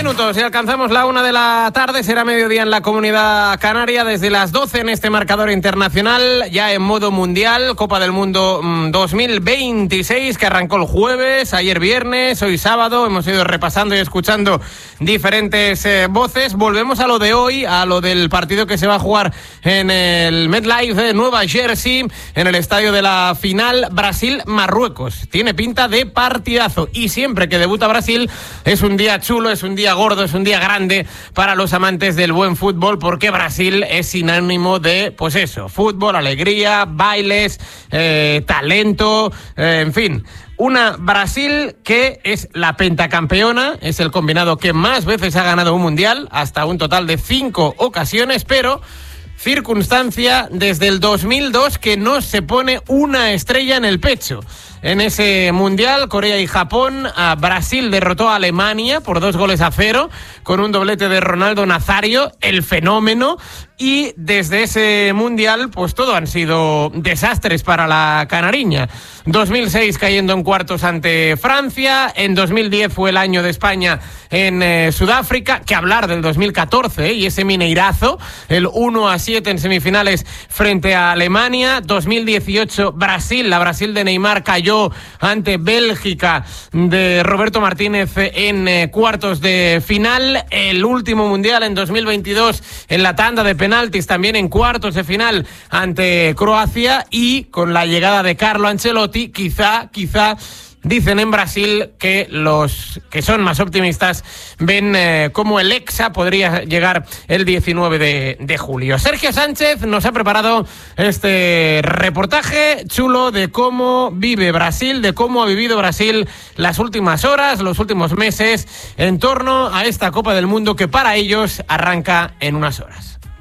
minutos y alcanzamos la 1 de la tarde, será mediodía en la Comunidad Canaria, desde las 12 en este marcador internacional, ya en modo mundial, Copa del Mundo 2026, que arrancó el jueves, ayer viernes, hoy sábado, hemos ido repasando y escuchando diferentes voces. Volvemos a lo de hoy, a lo del partido que se va a jugar en el MetLife de Nueva Jersey, en el estadio de la final, Brasil-Marruecos. Tiene pinta de partidazo, y siempre que debuta Brasil es un día chulo, es un día gordo, es un día grande para los amantes del buen fútbol, porque Brasil es sinónimo de, pues eso, fútbol, alegría, bailes, talento, en fin. Una Brasil que es la pentacampeona, es el combinado que más veces ha ganado un mundial, hasta un total de 5 ocasiones, pero circunstancia desde el 2002 que no se pone una estrella en el pecho. En ese mundial, Corea y Japón, Brasil derrotó a Alemania por 2-0, con un doblete de Ronaldo Nazario, el fenómeno, y desde ese mundial, pues todo han sido desastres para la canariña. 2006 cayendo en cuartos ante Francia, en 2010 fue el año de España en Sudáfrica, que hablar del 2014 y ese mineirazo, el 1-7 en semifinales frente a Alemania. 2018 Brasil, la Brasil de Neymar cayó ante Bélgica de Roberto Martínez en cuartos de final. El último mundial en 2022 en la tanda de penaltis, también en cuartos de final ante Croacia, y con la llegada de Carlo Ancelotti, quizá dicen en Brasil que los que son más optimistas ven cómo el Hexa podría llegar el 19 de julio. Sergio Sánchez nos ha preparado este reportaje chulo de cómo vive Brasil, de cómo ha vivido Brasil las últimas horas, los últimos meses, en torno a esta Copa del Mundo que para ellos arranca en unas horas.